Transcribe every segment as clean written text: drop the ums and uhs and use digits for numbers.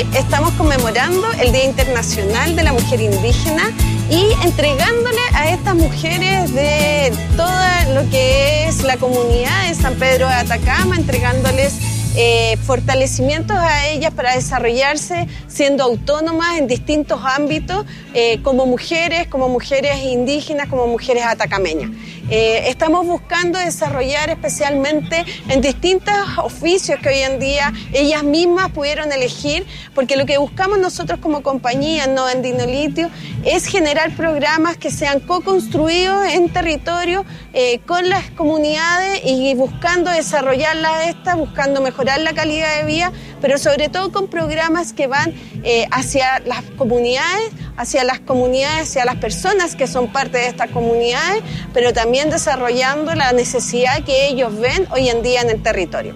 estamos conmemorando el Día Internacional de la Mujer Indígena y entregándole a estas mujeres de todo lo que es la comunidad de San Pedro de Atacama, entregándoles fortalecimientos a ellas para desarrollarse siendo autónomas en distintos ámbitos, como mujeres indígenas, como mujeres atacameñas. Estamos buscando desarrollar especialmente en distintos oficios que hoy en día ellas mismas pudieron elegir, porque lo que buscamos nosotros como compañía No Andino Litio es generar programas que sean co-construidos en territorio con las comunidades y buscando desarrollarlas buscando mejorar la calidad de vida, pero sobre todo con programas que van hacia las comunidades, hacia las personas que son parte de estas comunidades, pero también desarrollando la necesidad que ellos ven hoy en día en el territorio.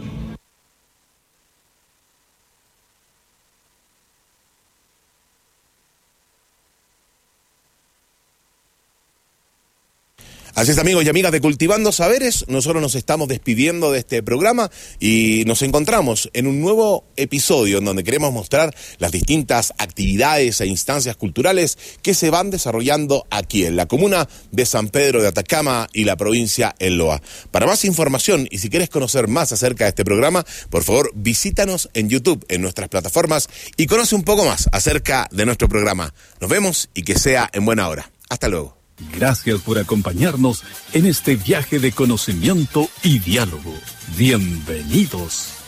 Así es, amigos y amigas de Cultivando Saberes, nosotros nos estamos despidiendo de este programa y nos encontramos en un nuevo episodio en donde queremos mostrar las distintas actividades e instancias culturales que se van desarrollando aquí en la comuna de San Pedro de Atacama y la provincia El Loa. Para más información y si quieres conocer más acerca de este programa, por favor visítanos en YouTube, en nuestras plataformas y conoce un poco más acerca de nuestro programa. Nos vemos y que sea en buena hora. Hasta luego. Gracias por acompañarnos en este viaje de conocimiento y diálogo. Bienvenidos.